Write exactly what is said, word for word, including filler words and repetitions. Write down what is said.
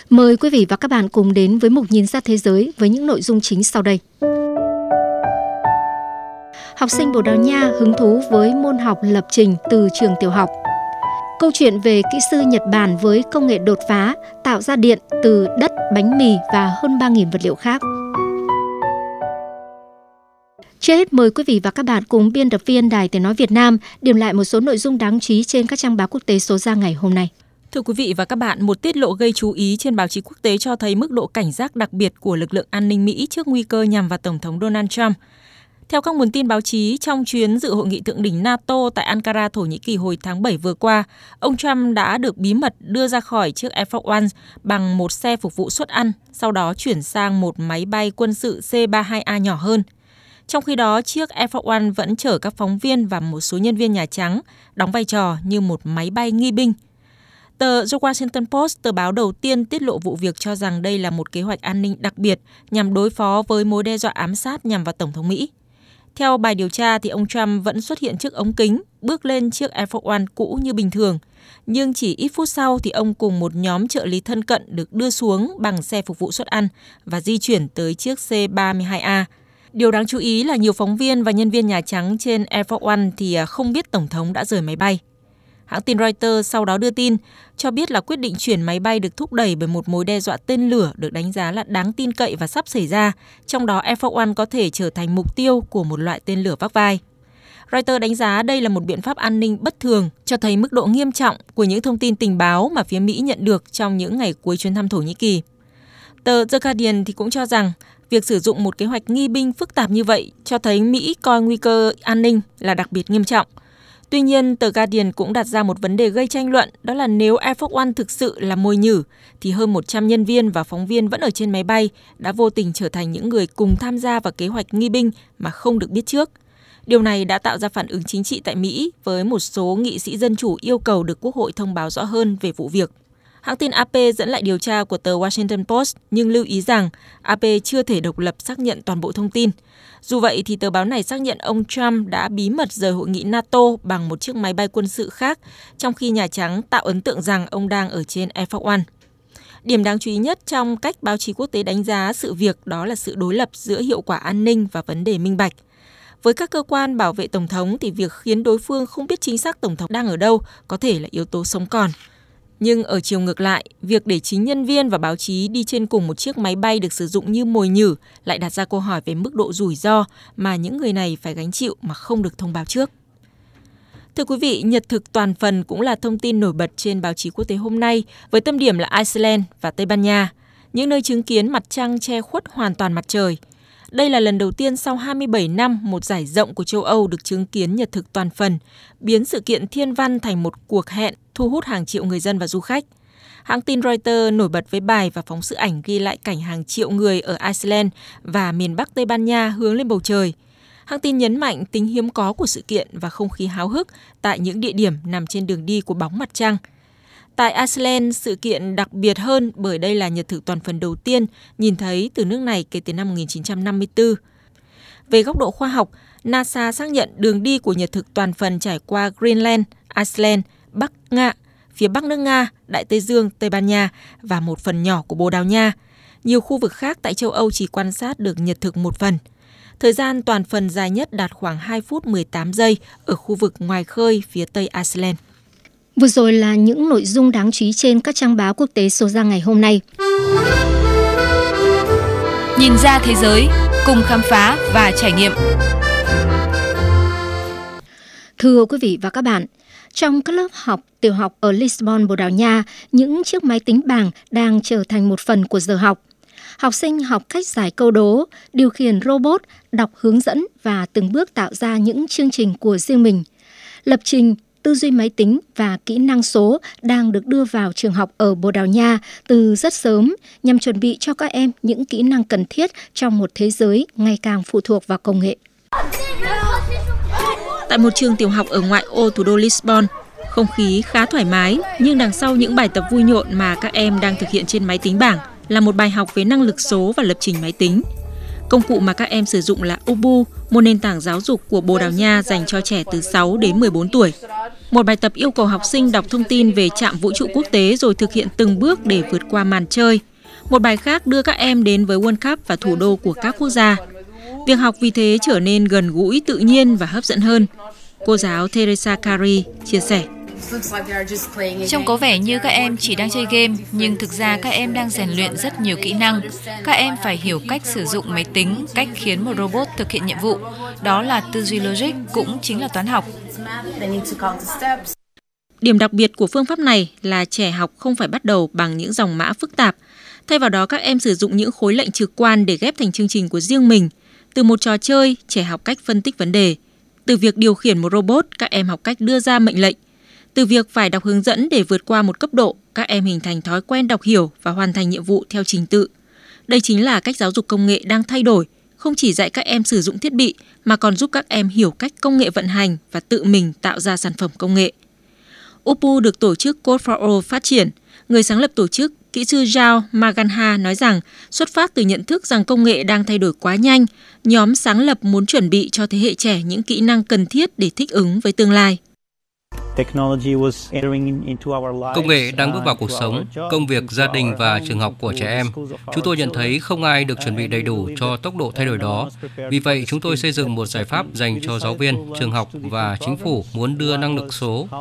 Mời quý vị và các bạn cùng đến với mục Nhìn ra thế giới với những nội dung chính sau đây. Học sinh Bồ Đào Nha hứng thú với môn học lập trình từ trường tiểu học. Câu chuyện về kỹ sư Nhật Bản với công nghệ đột phá tạo ra điện từ đất, bánh mì và hơn ba nghìn vật liệu khác. Trước hết, mời quý vị và các bạn cùng biên tập viên Đài Tiếng nói Việt Nam điểm lại một số nội dung đáng chú ý trên các trang báo quốc tế số ra ngày hôm nay. Thưa quý vị và các bạn, một tiết lộ gây chú ý trên báo chí quốc tế cho thấy mức độ cảnh giác đặc biệt của lực lượng an ninh Mỹ trước nguy cơ nhằm vào Tổng thống Donald Trump. Theo các nguồn tin báo chí, trong chuyến dự hội nghị thượng đỉnh NATO tại Ankara, Thổ Nhĩ Kỳ hồi tháng bảy vừa qua, ông Trump đã được bí mật đưa ra khỏi chiếc Air Force One bằng một xe phục vụ suất ăn, sau đó chuyển sang một máy bay quân sự C ba mươi hai A nhỏ hơn. Trong khi đó, chiếc Air Force One vẫn chở các phóng viên và một số nhân viên Nhà Trắng, đóng vai trò như một máy bay nghi binh. Tờ The Washington Post, tờ báo đầu tiên tiết lộ vụ việc, cho rằng đây là một kế hoạch an ninh đặc biệt nhằm đối phó với mối đe dọa ám sát nhằm vào Tổng thống Mỹ. Theo bài điều tra, thì ông Trump vẫn xuất hiện trước ống kính, bước lên chiếc Air Force One cũ như bình thường. Nhưng chỉ ít phút sau thì ông cùng một nhóm trợ lý thân cận được đưa xuống bằng xe phục vụ suất ăn và di chuyển tới chiếc C ba mươi hai A. Điều đáng chú ý là nhiều phóng viên và nhân viên Nhà Trắng trên Air Force One thì không biết Tổng thống đã rời máy bay. Hãng tin Reuters sau đó đưa tin, cho biết là quyết định chuyển máy bay được thúc đẩy bởi một mối đe dọa tên lửa được đánh giá là đáng tin cậy và sắp xảy ra, trong đó Air Force One có thể trở thành mục tiêu của một loại tên lửa vác vai. Reuters đánh giá đây là một biện pháp an ninh bất thường, cho thấy mức độ nghiêm trọng của những thông tin tình báo mà phía Mỹ nhận được trong những ngày cuối chuyến thăm Thổ Nhĩ Kỳ. Tờ The Guardian thì cũng cho rằng, việc sử dụng một kế hoạch nghi binh phức tạp như vậy cho thấy Mỹ coi nguy cơ an ninh là đặc biệt nghiêm trọng. Tuy nhiên, tờ Guardian cũng đặt ra một vấn đề gây tranh luận, đó là nếu Air Force One thực sự là mồi nhử, thì hơn một trăm nhân viên và phóng viên vẫn ở trên máy bay đã vô tình trở thành những người cùng tham gia vào kế hoạch nghi binh mà không được biết trước. Điều này đã tạo ra phản ứng chính trị tại Mỹ, với một số nghị sĩ Dân Chủ yêu cầu được Quốc hội thông báo rõ hơn về vụ việc. Hãng tin a pê dẫn lại điều tra của tờ Washington Post nhưng lưu ý rằng a pê chưa thể độc lập xác nhận toàn bộ thông tin. Dù vậy thì tờ báo này xác nhận ông Trump đã bí mật rời hội nghị NATO bằng một chiếc máy bay quân sự khác, trong khi Nhà Trắng tạo ấn tượng rằng ông đang ở trên Air Force One. Điểm đáng chú ý nhất trong cách báo chí quốc tế đánh giá sự việc đó là sự đối lập giữa hiệu quả an ninh và vấn đề minh bạch. Với các cơ quan bảo vệ Tổng thống thì việc khiến đối phương không biết chính xác Tổng thống đang ở đâu có thể là yếu tố sống còn. Nhưng ở chiều ngược lại, việc để chính nhân viên và báo chí đi trên cùng một chiếc máy bay được sử dụng như mồi nhử lại đặt ra câu hỏi về mức độ rủi ro mà những người này phải gánh chịu mà không được thông báo trước. Thưa quý vị, nhật thực toàn phần cũng là thông tin nổi bật trên báo chí quốc tế hôm nay, với tâm điểm là Iceland và Tây Ban Nha, những nơi chứng kiến mặt trăng che khuất hoàn toàn mặt trời. Đây là lần đầu tiên sau hai mươi bảy năm một dải rộng của châu Âu được chứng kiến nhật thực toàn phần, biến sự kiện thiên văn thành một cuộc hẹn thu hút hàng triệu người dân và du khách. Hãng tin Reuters nổi bật với bài và phóng sự ảnh ghi lại cảnh hàng triệu người ở Iceland và miền Bắc Tây Ban Nha hướng lên bầu trời. Hãng tin nhấn mạnh tính hiếm có của sự kiện và không khí háo hức tại những địa điểm nằm trên đường đi của bóng mặt trăng. Tại Iceland, sự kiện đặc biệt hơn bởi đây là nhật thực toàn phần đầu tiên nhìn thấy từ nước này kể từ năm một nghìn chín trăm năm mươi tư. Về góc độ khoa học, NASA xác nhận đường đi của nhật thực toàn phần trải qua Greenland, Iceland, Bắc Nga, phía Bắc nước Nga, Đại Tây Dương, Tây Ban Nha và một phần nhỏ của Bồ Đào Nha. Nhiều khu vực khác tại châu Âu chỉ quan sát được nhật thực một phần. Thời gian toàn phần dài nhất đạt khoảng hai phút mười tám giây ở khu vực ngoài khơi phía Tây Iceland. Vừa rồi là những nội dung đáng chú ý trên các trang báo quốc tế số ra ngày hôm nay. Nhìn ra thế giới, cùng khám phá và trải nghiệm. Thưa quý vị và các bạn, trong các lớp học tiểu học ở Lisbon, Bồ Đào Nha, những chiếc máy tính bảng đang trở thành một phần của giờ học. Học sinh học cách giải câu đố, điều khiển robot, đọc hướng dẫn và từng bước tạo ra những chương trình của riêng mình. Lập trình, tư duy máy tính và kỹ năng số đang được đưa vào trường học ở Bồ Đào Nha từ rất sớm nhằm chuẩn bị cho các em những kỹ năng cần thiết trong một thế giới ngày càng phụ thuộc vào công nghệ. Tại một trường tiểu học ở ngoại ô thủ đô Lisbon, không khí khá thoải mái, nhưng đằng sau những bài tập vui nhộn mà các em đang thực hiện trên máy tính bảng là một bài học về năng lực số và lập trình máy tính. Công cụ mà các em sử dụng là Ubu, một nền tảng giáo dục của Bồ Đào Nha dành cho trẻ từ sáu đến mười bốn tuổi. Một bài tập yêu cầu học sinh đọc thông tin về trạm vũ trụ quốc tế rồi thực hiện từng bước để vượt qua màn chơi. Một bài khác đưa các em đến với World Cup và thủ đô của các quốc gia. Việc học vì thế trở nên gần gũi, tự nhiên và hấp dẫn hơn. Cô giáo Teresa Kari chia sẻ. Trông có vẻ như các em chỉ đang chơi game, nhưng thực ra các em đang rèn luyện rất nhiều kỹ năng. Các em phải hiểu cách sử dụng máy tính, cách khiến một robot thực hiện nhiệm vụ. Đó là tư duy logic, cũng chính là toán học. Điểm đặc biệt của phương pháp này là trẻ học không phải bắt đầu bằng những dòng mã phức tạp. Thay vào đó, các em sử dụng những khối lệnh trực quan để ghép thành chương trình của riêng mình. Từ một trò chơi, trẻ học cách phân tích vấn đề. Từ việc điều khiển một robot, các em học cách đưa ra mệnh lệnh. Từ việc phải đọc hướng dẫn để vượt qua một cấp độ, các em hình thành thói quen đọc hiểu và hoàn thành nhiệm vụ theo trình tự. Đây chính là cách giáo dục công nghệ đang thay đổi, không chỉ dạy các em sử dụng thiết bị mà còn giúp các em hiểu cách công nghệ vận hành và tự mình tạo ra sản phẩm công nghệ. Ubu được tổ chức Code for All phát triển. Người sáng lập tổ chức, kỹ sư Zhao Maganha nói rằng xuất phát từ nhận thức rằng công nghệ đang thay đổi quá nhanh, nhóm sáng lập muốn chuẩn bị cho thế hệ trẻ những kỹ năng cần thiết để thích ứng với tương lai. Công nghệ đang bước vào cuộc sống, công việc, gia đình và trường học của trẻ em. Chúng tôi nhận thấy không ai được chuẩn bị đầy đủ cho tốc độ thay đổi đó. Vì vậy, chúng tôi xây dựng một giải pháp dành cho giáo viên, trường học và chính phủ muốn đưa năng lực số